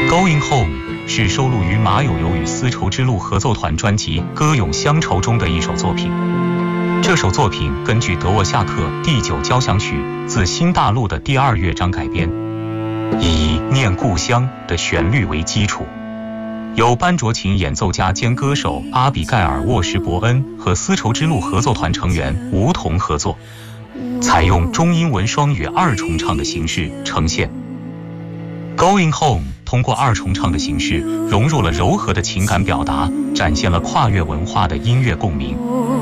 Going Home 是收录于马友友与丝绸之路合奏团专辑《歌咏乡愁》中的一首作品。这首作品根据德沃夏克第9交响曲自新大陆的第2乐章改编，以念故乡的旋律为基础，由班卓琴演奏家兼歌手阿比盖尔·沃什伯恩和丝绸之路合奏团成员吴彤合作，采用中英文双语2重唱的形式呈现。Going Home 通过2重唱的形式融入了柔和的情感表达，展现了跨越文化的音乐共鸣。